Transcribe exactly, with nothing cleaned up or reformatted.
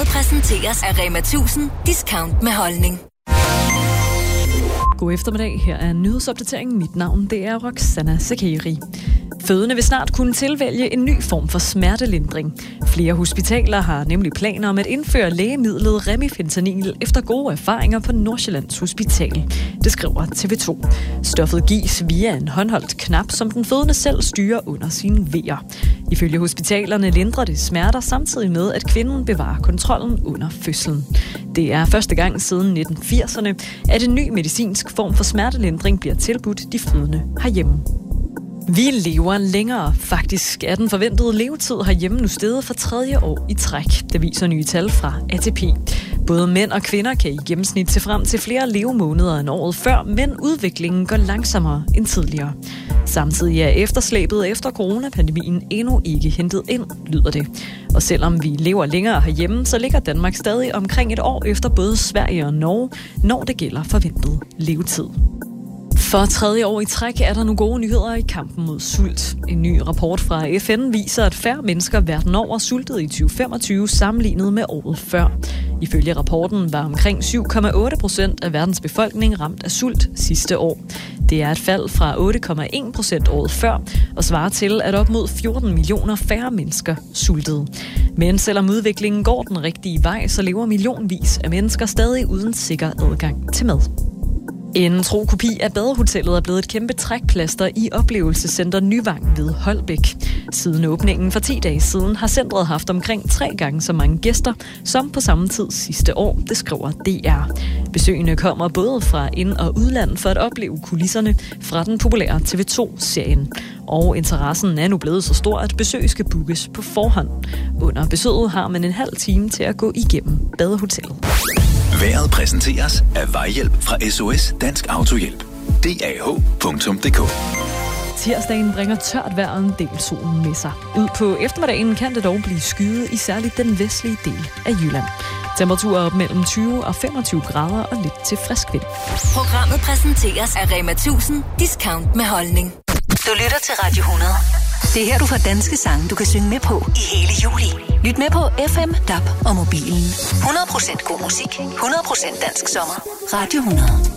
Programmet præsenteres af Rema tusind Discount med holdning. God eftermiddag. Her er nyhedsopdateringen. Mit navn det er Roxana Zakeri. Fødende vil snart kunne tilvælge en ny form for smertelindring. Flere hospitaler har nemlig planer om at indføre lægemidlet Remifentanil efter gode erfaringer på Nordsjællands Hospital. Det skriver T V to. Stoffet gives via en håndholdt knap, som den fødende selv styrer under sine vejer. Ifølge hospitalerne lindrer det smerter samtidig med, at kvinden bevarer kontrollen under fødslen. Det er første gang siden nitten firserne, at en ny medicinsk form for smertelindring bliver tilbudt de fødende herhjemme. Vi lever længere. Faktisk er den forventede levetid herhjemme nu steget for tredje år i træk. Det viser nye tal fra A T P. Både mænd og kvinder kan i gennemsnit se frem til flere levemåneder end året før, men udviklingen går langsommere end tidligere. Samtidig er efterslæbet efter coronapandemien endnu ikke hentet ind, lyder det. Og selvom vi lever længere herhjemme, så ligger Danmark stadig omkring et år efter både Sverige og Norge, når det gælder forventet levetid. For tredje år i træk er der nu gode nyheder i kampen mod sult. En ny rapport fra F N viser, at færre mennesker verden over sultede i tyve femogtyve sammenlignet med året før. Ifølge rapporten var omkring syv komma otte procent af verdens befolkning ramt af sult sidste år. Det er et fald fra otte komma en procent året før, og svarer til, at op mod fjorten millioner færre mennesker sultede. Men selvom udviklingen går den rigtige vej, så lever millionvis af mennesker stadig uden sikker adgang til mad. En tro kopi af badehotellet er blevet et kæmpe trækplaster i oplevelsescenter Nyvang ved Holbæk. Siden åbningen for ti dage siden har centret haft omkring tre gange så mange gæster som på samme tid sidste år, det skriver D R. Besøgende kommer både fra ind- og udland for at opleve kulisserne fra den populære T V to-serien. Og interessen er nu blevet så stor, at besøg skal bookes på forhånd. Under besøget har man en halv time til at gå igennem badehotellet. Vejret præsenteres af Vejhjælp fra S O S Dansk Autohjælp. D A H punktum d k. Tirsdagen bringer tørt vejr og en del solen med sig. Ud på eftermiddagen kan det dog blive skyet i særligt den vestlige del af Jylland. Temperaturer op mellem tyve og femogtyve grader og lidt til frisk vind. Programmet præsenteres af Rema tusind Discount med holdning. Du lytter til Radio hundrede. Det er her, du får danske sange, du kan synge med på i hele juli. Lyt med på F M, D A B og mobilen. hundrede procent god musik, hundrede procent dansk sommer. Radio hundrede.